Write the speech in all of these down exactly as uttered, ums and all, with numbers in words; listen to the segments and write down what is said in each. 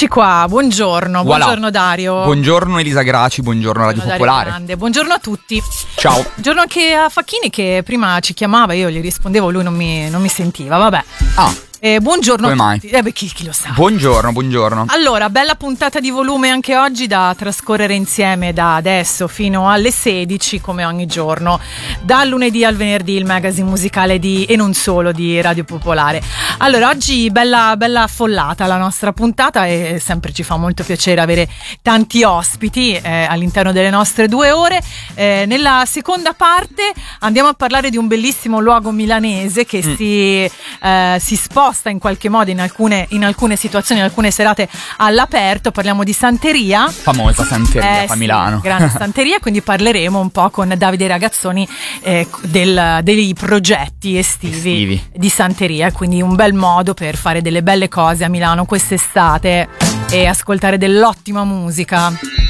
Eccoci qua, buongiorno, Voilà. buongiorno Dario. Buongiorno Elisa Graci, buongiorno Radio Buongiorno Popolare. Dario Grande. Buongiorno a tutti. Ciao. Buongiorno anche a Facchini che prima ci chiamava, io gli rispondevo, lui non mi, non mi sentiva, vabbè. Ah. Eh, buongiorno Come a mai? tutti. Eh beh, chi, chi lo sa. Buongiorno, buongiorno. Allora, bella puntata di volume anche oggi da trascorrere insieme da adesso fino alle sedici come ogni giorno. Dal lunedì al venerdì il magazine musicale di e non solo di Radio Popolare. Allora, oggi bella, bella affollata la nostra puntata e sempre ci fa molto piacere avere tanti ospiti eh, all'interno delle nostre due ore. Eh, nella seconda parte andiamo a parlare di un bellissimo luogo milanese che mm. si, eh, si sposta in qualche modo in alcune, in alcune situazioni, in alcune serate all'aperto. Parliamo di Santeria, famosa Santeria eh, a sì, Milano. grande Santeria, quindi parleremo un po' con Davide Ragazzoni eh, del, dei progetti estivi, estivi di Santeria, quindi un bel modo per fare delle belle cose a Milano quest'estate e ascoltare dell'ottima musica.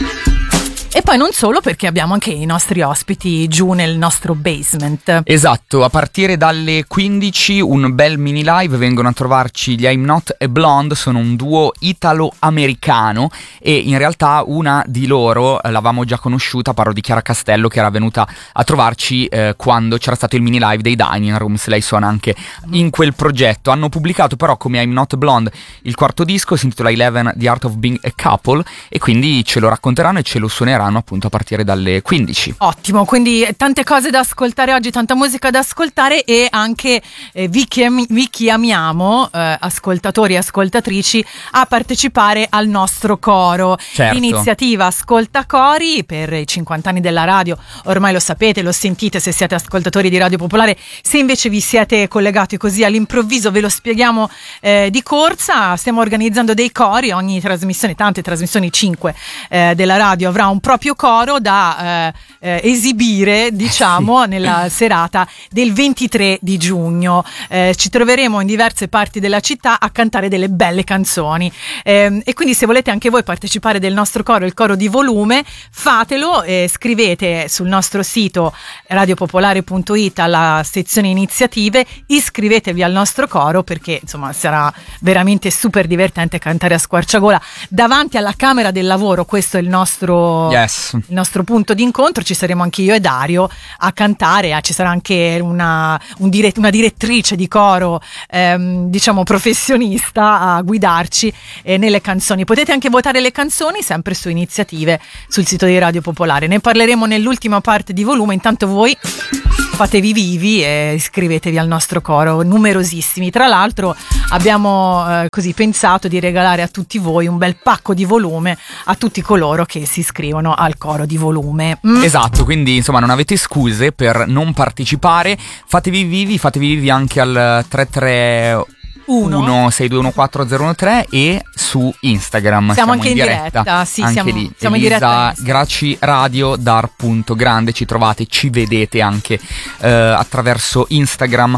E poi non solo, perché abbiamo anche i nostri ospiti giù nel nostro basement. Esatto, a partire dalle quindici un bel mini live, vengono a trovarci gli I'm Not a Blonde, sono un duo italo-americano e in realtà una di loro l'avevamo già conosciuta, parlo di Chiara Castello, che era venuta a trovarci eh, quando c'era stato il mini live dei Dining Rooms, lei suona anche in quel progetto. Hanno pubblicato però come I'm Not a Blonde il quarto disco, si intitola Eleven, The Art of Being a Couple, e quindi ce lo racconteranno e ce lo suoneranno appunto a partire dalle quindici. Ottimo, quindi tante cose da ascoltare oggi, tanta musica da ascoltare e anche eh, vi, chiam- vi chiamiamo eh, ascoltatori e ascoltatrici a partecipare al nostro coro. Certo. L'iniziativa Ascolta Cori per i cinquanta anni della radio, ormai lo sapete, lo sentite se siete ascoltatori di Radio Popolare. Se invece vi siete collegati così all'improvviso ve lo spieghiamo eh, di corsa. Stiamo organizzando dei cori, ogni trasmissione, tante trasmissioni, cinque eh, della radio avrà un proprio coro da eh, eh, esibire, diciamo, sì. nella serata del ventitré di giugno. Eh, ci troveremo in diverse parti della città a cantare delle belle canzoni eh, e quindi se volete anche voi partecipare del nostro coro, il coro di volume, fatelo, eh, scrivete sul nostro sito radiopopolare punto it alla sezione iniziative, iscrivetevi al nostro coro perché insomma sarà veramente super divertente cantare a squarciagola davanti alla Camera del Lavoro. Questo è il nostro yes. il nostro punto di incontro. Ci saremo anche io e Dario a cantare, ci sarà anche una, un dirett- una direttrice di coro ehm, diciamo professionista a guidarci eh, nelle canzoni. Potete anche votare le canzoni sempre su iniziative sul sito di Radio Popolare, ne parleremo nell'ultima parte di volume. Intanto voi fatevi vivi e iscrivetevi al nostro coro, numerosissimi. Tra l'altro abbiamo eh, così pensato di regalare a tutti voi un bel pacco di volume a tutti coloro che si iscrivono al coro di volume. Mm? Esatto, quindi insomma non avete scuse per non partecipare, fatevi vivi, fatevi vivi anche al tre tre uno sei due uno quattro zero uno tre e su Instagram. Siamo, siamo anche in diretta, diretta. Sì, anche siamo, lì siamo Elisa in diretta Graci Radio dar punto grande, ci trovate, ci vedete anche eh, attraverso Instagram.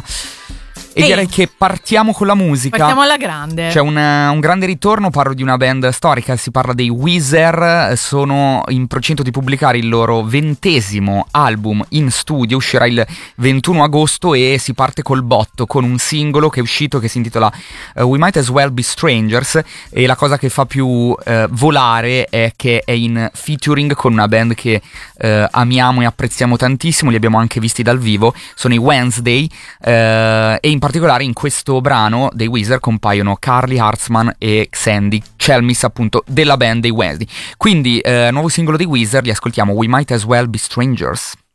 E Ehi, direi che partiamo con la musica. Partiamo alla grande. C'è un, un grande ritorno, parlo di una band storica, si parla dei Weezer, sono in procinto di pubblicare il loro ventesimo album in studio, uscirà il ventuno agosto e si parte col botto con un singolo che è uscito che si intitola uh, We Might As Well Be Strangers, e la cosa che fa più uh, volare è che è in featuring con una band che uh, amiamo e apprezziamo tantissimo, li abbiamo anche visti dal vivo, sono i Wednesday uh, e in particolare in questo brano dei Weezer compaiono Carly Hartzman e Sandy Chelmis, appunto della band dei Wednesday. Quindi eh, nuovo singolo dei Weezer, li ascoltiamo, We Might As Well Be Strangers.